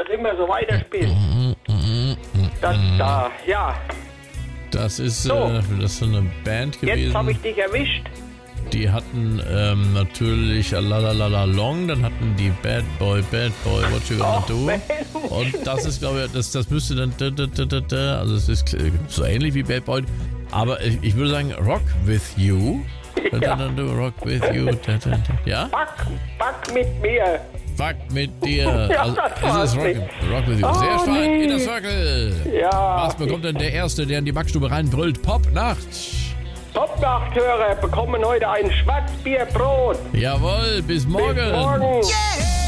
immer so weiterspielen. Ja. Das ist So. das ist eine Band gewesen. Jetzt habe ich dich erwischt. Die hatten natürlich La La La La Long, dann hatten die Bad Boy, What You Gonna Do. Mensch. Und das ist, glaube ich, das müsste dann, also es ist so ähnlich wie Bad Boy, aber ich würde sagen Rock With You. Ja. Rock With You. Ja? Back mit mir. Fuck mit dir. Ja, Also, das es war's ist Rock With You. Oh, Sehr stark. nee. Inner Circle. Ja. Was bekommt denn der Erste, der in die Backstube reinbrüllt? Popnacht. Top-Nachthörer bekommen heute ein Schwarzbierbrot. Jawohl, bis morgen. Bis morgen. Yeah!